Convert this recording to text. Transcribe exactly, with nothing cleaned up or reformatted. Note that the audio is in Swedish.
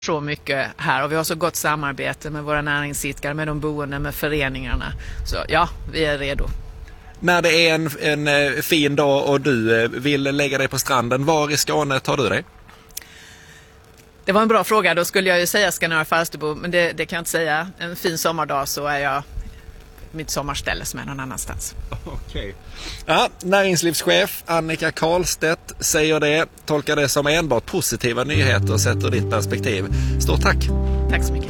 så mycket här och vi har så gott samarbete med våra näringsidkare, med de boende, med föreningarna. Så ja, vi är redo. När det är en, en fin dag och du vill lägga dig på stranden, var i Skåne tar du dig? Det var en bra fråga, då skulle jag ju säga Skanör Falsterbo, men det, det kan jag inte säga. En fin sommardag så är jag mitt sommarställe som är någon annanstans. Okej. Ja, näringslivschef Annika Karlstedt säger det, tolkar det som enbart positiva nyheter sett ur ditt perspektiv. Stort tack! Tack så mycket.